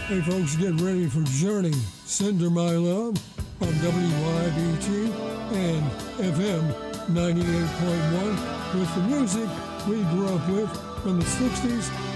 Hey folks, get ready for Journey, Cinder My Love on WYBT and FM 98.1 with the music we grew up with from the 60s